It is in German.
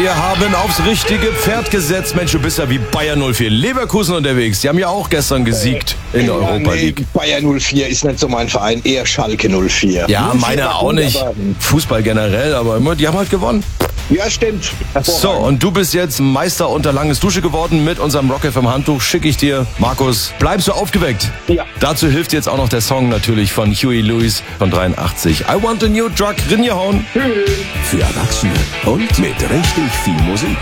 Wir haben aufs richtige Pferd gesetzt. Mensch, du bist ja wie Bayer 04 Leverkusen unterwegs. Die haben ja auch gestern gesiegt in der Europa League. Bayer 04 ist nicht so mein Verein, eher Schalke 04. Ja, meine auch nicht. Fußball generell, aber immer, die haben halt gewonnen. Ja, stimmt. So, und du bist jetzt Meister unter langes Dusche geworden mit unserem Rock FM Handtuch. Schicke ich dir. Markus, bleibst du aufgeweckt? Ja. Dazu hilft jetzt auch noch der Song natürlich von Huey Lewis von 83. I want a new drug, rinjehauen. Für Erwachsene und mit richtig viel Musik.